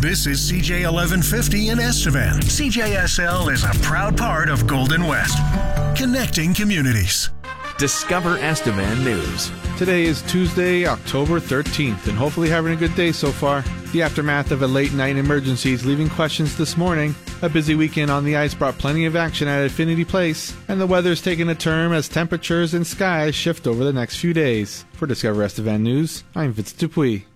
This is CJ 1150 in Estevan. CJSL is a proud part of Golden West, connecting communities. Discover Estevan News. Today is Tuesday, October 13th, and hopefully having a good day so far. The aftermath of a late night emergency is leaving questions this morning. A busy weekend on the ice brought plenty of action at Affinity Place, and the weather's taking a turn as temperatures and skies shift over the next few days. For Discover Estevan News, I'm Vince Dupuis.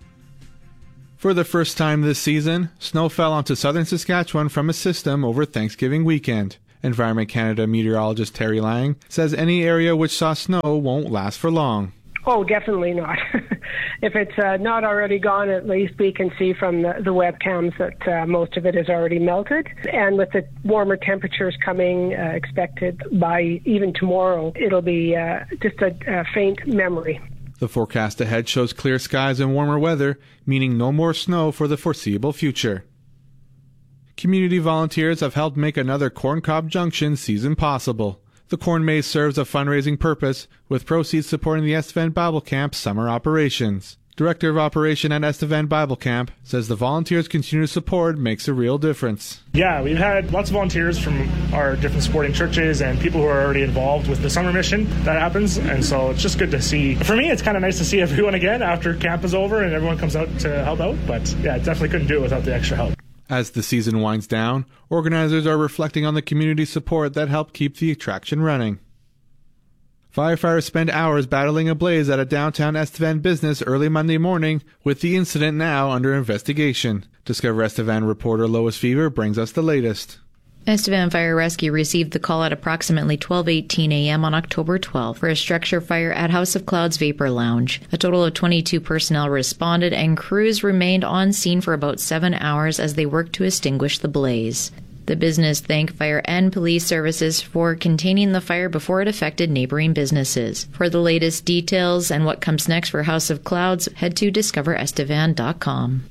For the first time this season, snow fell onto southern Saskatchewan from a system over Thanksgiving weekend. Environment Canada meteorologist Terry Lang says any area which saw snow won't last for long. Oh, definitely not. If it's not already gone, at least we can see from the webcams that most of it has already melted. And with the warmer temperatures coming expected by even tomorrow, it'll be just a faint memory. The forecast ahead shows clear skies and warmer weather, meaning no more snow for the foreseeable future. Community volunteers have helped make another Corn Cob Junction season possible. The corn maze serves a fundraising purpose, with proceeds supporting the Estevan Bible Camp summer operations. Director of Operation at Estevan Bible Camp says the volunteers' continued support makes a real difference. Yeah, we've had lots of volunteers from our different sporting churches and people who are already involved with the summer mission that happens, and so it's just good to see. For me, it's kind of nice to see everyone again after camp is over and everyone comes out to help out, but yeah, definitely couldn't do it without the extra help. As the season winds down, organizers are reflecting on the community support that helped keep the attraction running. Firefighters spent hours battling a blaze at a downtown Estevan business early Monday morning, with the incident now under investigation. Discover Estevan reporter Lois Fever brings us the latest. Estevan Fire Rescue received the call at approximately 12:18 a.m. on October 12 for a structure fire at House of Clouds Vapor Lounge. A total of 22 personnel responded, and crews remained on scene for about 7 hours as they worked to extinguish the blaze. The business thanked fire and police services for containing the fire before it affected neighboring businesses. For the latest details and what comes next for House of Clouds, head to discoverestevan.com.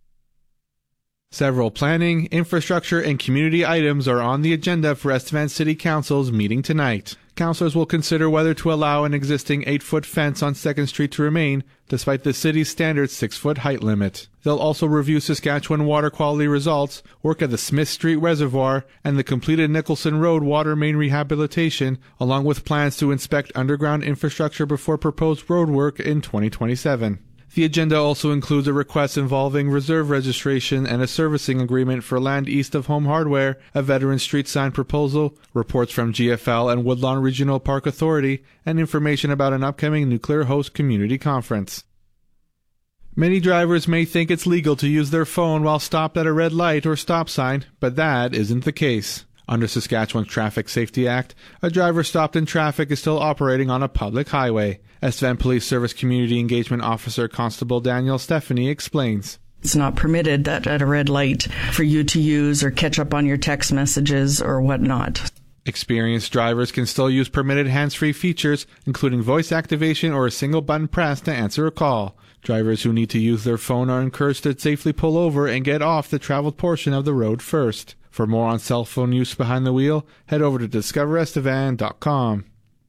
Several planning, infrastructure, and community items are on the agenda for Estevan City Council's meeting tonight. Councillors will consider whether to allow an existing 8-foot fence on 2nd Street to remain, despite the city's standard 6-foot height limit. They'll also review Saskatchewan water quality results, work at the Smith Street Reservoir, and the completed Nicholson Road water main rehabilitation, along with plans to inspect underground infrastructure before proposed road work in 2027. The agenda also includes a request involving reserve registration and a servicing agreement for land east of Home Hardware, a Veteran Street sign proposal, reports from GFL and Woodlawn Regional Park Authority, and information about an upcoming nuclear host community conference. Many drivers may think it's legal to use their phone while stopped at a red light or stop sign, but that isn't the case. Under Saskatchewan's Traffic Safety Act, a driver stopped in traffic is still operating on a public highway. Estevan Police Service Community Engagement Officer Constable Daniel Stephanie explains. It's not permitted that at a red light for you to use or catch up on your text messages or whatnot. Experienced drivers can still use permitted hands-free features, including voice activation or a single button press to answer a call. Drivers who need to use their phone are encouraged to safely pull over and get off the traveled portion of the road first. For more on cell phone use behind the wheel, head over to discoverestevan.com.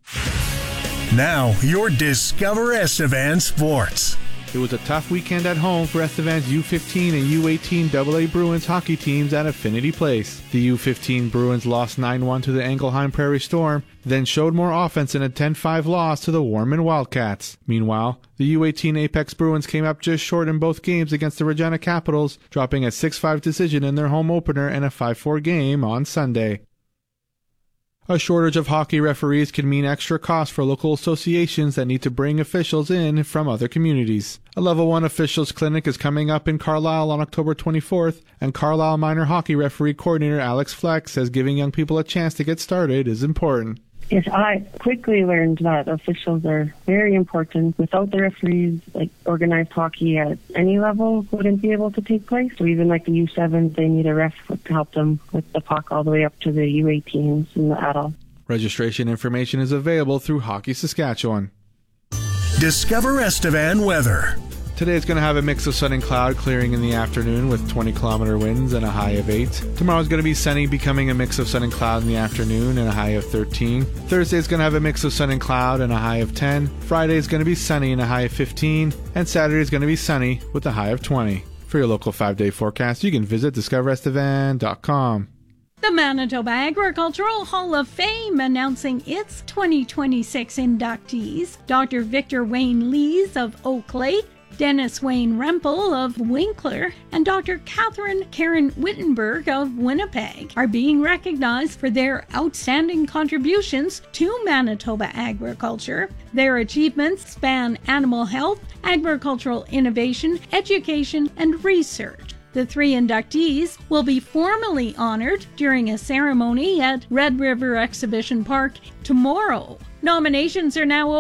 Now, your Discover Estevan Sports. It was a tough weekend at home for Estevan's U15 and U18 AA Bruins hockey teams at Affinity Place. The U15 Bruins lost 9-1 to the Engelheim Prairie Storm, then showed more offense in a 10-5 loss to the Warman Wildcats. Meanwhile, the U18 Apex Bruins came up just short in both games against the Regina Capitals, dropping a 6-5 decision in their home opener and a 5-4 game on Sunday. A shortage of hockey referees can mean extra costs for local associations that need to bring officials in from other communities. A Level 1 officials clinic is coming up in Carlisle on October 24th, and Carlisle minor hockey referee coordinator Alex Fleck says giving young people a chance to get started is important. Yes, I quickly learned that officials are very important. Without the referees, organized hockey at any level wouldn't be able to take place. So even the U7s, they need a ref to help them with the puck all the way up to the U18s and the adults. Registration information is available through Hockey Saskatchewan. Discover Estevan weather. Today is going to have a mix of sun and cloud, clearing in the afternoon with 20-kilometer winds and a high of 8. Tomorrow is going to be sunny, becoming a mix of sun and cloud in the afternoon and a high of 13. Thursday is going to have a mix of sun and cloud and a high of 10. Friday is going to be sunny and a high of 15. And Saturday is going to be sunny with a high of 20. For your local 5-day forecast, you can visit discoverestevan.com. The Manitoba Agricultural Hall of Fame announcing its 2026 inductees: Dr. Victor Wayne Lees of Oak Lake, Dennis Wayne Rempel of Winkler, and Dr. Catherine Karen Wittenberg of Winnipeg are being recognized for their outstanding contributions to Manitoba agriculture. Their achievements span animal health, agricultural innovation, education, and research. The 3 inductees will be formally honored during a ceremony at Red River Exhibition Park tomorrow. Nominations are now open